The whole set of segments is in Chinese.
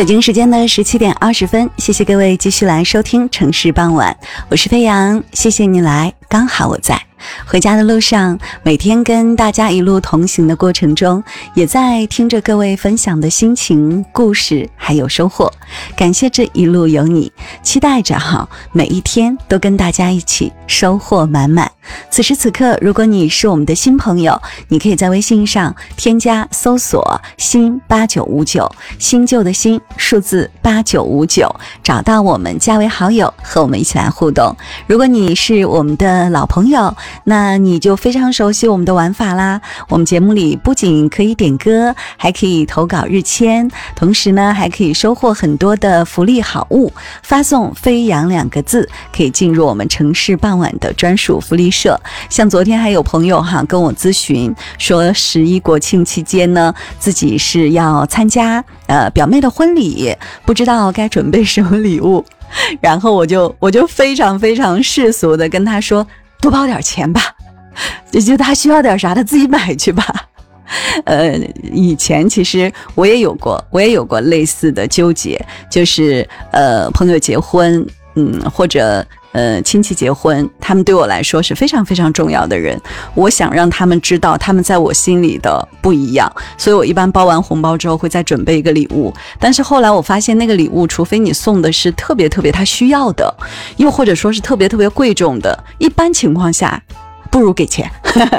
北京时间的17点20分，谢谢各位继续来收听城市傍晚，我是飞扬，谢谢你来，刚好我在。回家的路上，每天跟大家一路同行的过程中，也在听着各位分享的心情、故事还有收获，感谢这一路有你，期待着每一天都跟大家一起收获满满。此时此刻，如果你是我们的新朋友，你可以在微信上添加搜索新8959，新旧的新，数字8959，找到我们加为好友，和我们一起来互动。如果你是我们的老朋友，那你就非常熟悉我们的玩法啦。我们节目里不仅可以点歌，还可以投稿日签，同时呢还可以收获很多的福利好物，发送飞扬2个字可以进入我们城市傍晚的专属福利社。像昨天还有朋友跟我咨询说11国庆期间呢，自己是要参加表妹的婚礼，不知道该准备什么礼物，然后我就非常非常世俗的跟他说，多包点钱吧，就他需要点啥他自己买去吧。以前其实我也有过类似的纠结，就是朋友结婚，或者亲戚结婚，他们对我来说是非常非常重要的人，我想让他们知道他们在我心里的不一样，所以我一般包完红包之后会再准备一个礼物。但是后来我发现那个礼物，除非你送的是特别特别他需要的，又或者说是特别特别贵重的，一般情况下不如给钱。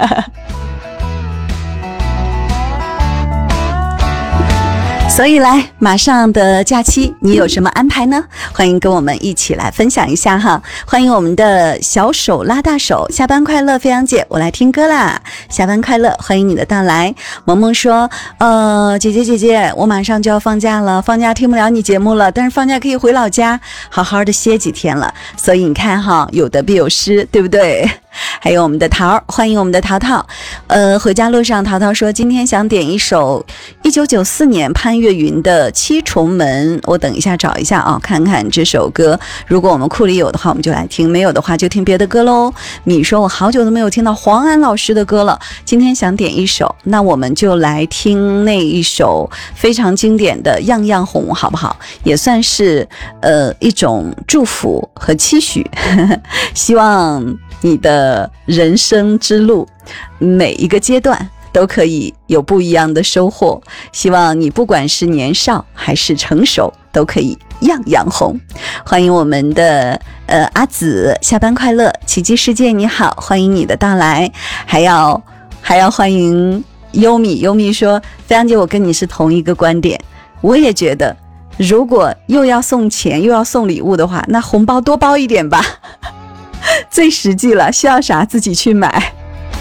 所以来，马上的假期你有什么安排呢？欢迎跟我们一起来分享一下哈。欢迎我们的小手拉大手，下班快乐，飞扬姐，我来听歌啦，下班快乐，欢迎你的到来。萌萌说姐姐，我马上就要放假了，放假听不了你节目了，但是放假可以回老家好好的歇几天了，所以你看有得必有失，对不对？还有我们的桃，欢迎我们的淘淘。回家路上，淘淘说今天想点一首1994年潘越云的《七重门》，我等一下找一下看看这首歌，如果我们库里有的话我们就来听，没有的话就听别的歌咯。米说我好久都没有听到黄安老师的歌了，今天想点一首，那我们就来听那一首非常经典的《样样红》好不好？也算是一种祝福和期许。希望你的人生之路每一个阶段都可以有不一样的收获，希望你不管是年少还是成熟都可以样样红。欢迎我们的阿紫，下班快乐，奇迹世界你好，欢迎你的到来。还要欢迎优米说，飞扬姐我跟你是同一个观点，我也觉得如果又要送钱又要送礼物的话，那红包多包一点吧，最实际了，需要啥自己去买。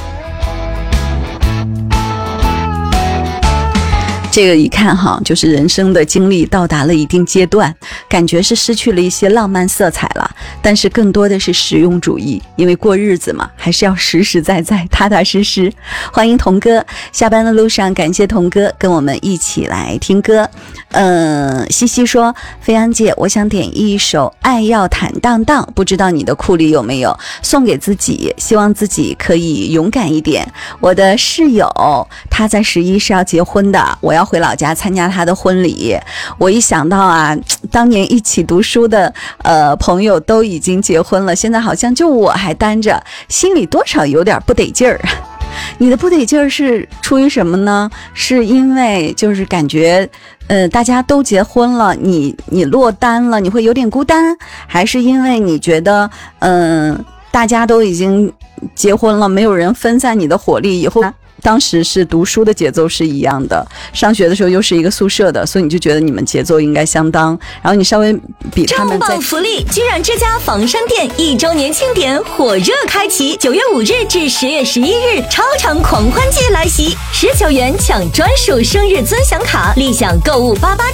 这个一看就是人生的经历到达了一定阶段，感觉是失去了一些浪漫色彩了，但是更多的是实用主义，因为过日子嘛，还是要实实在在踏踏实实。欢迎童哥，下班的路上感谢童哥跟我们一起来听歌。西西说，飞扬姐我想点一首爱要坦荡荡，不知道你的库里有没有，送给自己，希望自己可以勇敢一点。我的室友他在11是要结婚的，我要回老家参加他的婚礼，我一想到当年一起读书的朋友都已经结婚了，现在好像就我还单着，心里多少有点不得劲儿。你的不得劲儿是出于什么呢？是因为就是感觉大家都结婚了，你落单了，你会有点孤单，还是因为你觉得大家都已经结婚了，没有人分散你的火力，以后当时是读书的节奏是一样的，上学的时候又是一个宿舍的，所以你就觉得你们节奏应该相当，然后你稍微比他们重磅福利，居然之家房商店1周年庆典火热开启，9月5日至10月11日，超长狂欢季来袭，19元抢专属生日尊享卡，立享购物88